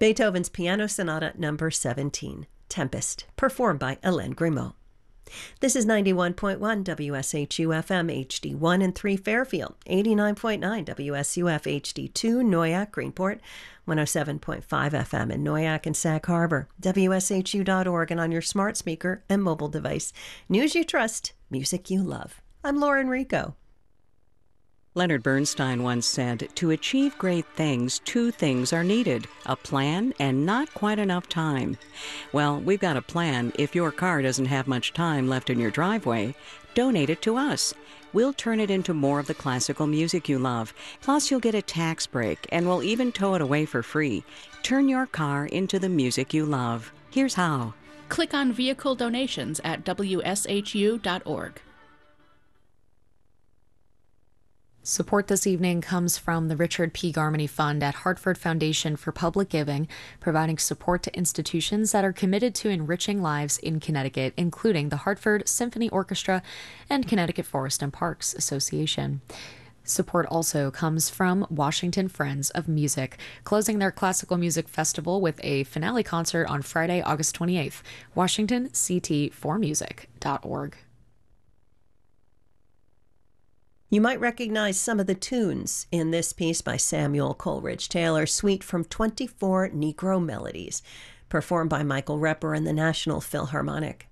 Beethoven's Piano Sonata Number 17, Tempest, performed by Hélène Grimaud. This is 91.1 WSHU FM HD1 and 3 Fairfield, 89.9 WSUF HD2 Noyak Greenport, 107.5 FM in Noyak and Sag Harbor, WSHU.org, and on your smart speaker and mobile device. News you trust, music you love. I'm Lauren Rico. Leonard Bernstein once said, "To achieve great things, two things are needed, a plan and not quite enough time." Well, we've got a plan. If your car doesn't have much time left in your driveway, donate it to us. We'll turn it into more of the classical music you love. Plus, you'll get a tax break, and we'll even tow it away for free. Turn your car into the music you love. Here's how. Click on Vehicle Donations at WSHU.org. Support this evening comes from the Richard P. Garmany Fund at Hartford Foundation for Public Giving, providing support to institutions that are committed to enriching lives in Connecticut, including the Hartford Symphony Orchestra and Connecticut Forest and Parks Association. Support also comes from Washington Friends of Music, closing their classical music festival with a finale concert on Friday, August 28th. WashingtonCT4Music.org. You might recognize some of the tunes in this piece by Samuel Coleridge Taylor, Suite from 24 Negro Melodies, performed by Michael Repper and the National Philharmonic.